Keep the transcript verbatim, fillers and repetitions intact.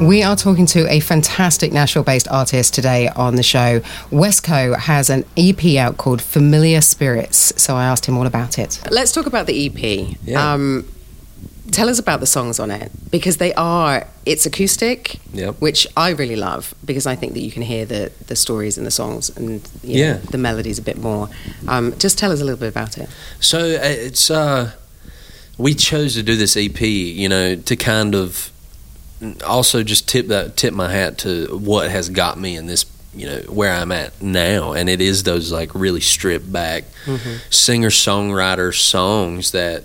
We are talking to a fantastic Nashville-based artist today on the show. Wesco has an E P out called Familiar Spirits, so I asked him all about it. Let's talk about the E P. Yeah. Um, tell us about the songs on it, because they are, it's acoustic, Yep. which I really love, because I think that you can hear the, the stories in the songs and you know, Yeah. the melodies a bit more. Um, just tell us a little bit about it. So uh, it's uh, we chose to do this E P, you know, to kind of also just tip that tip my hat to what has got me in this, you know, where I'm at now, and it is those like really stripped back Mm-hmm. singer songwriter songs that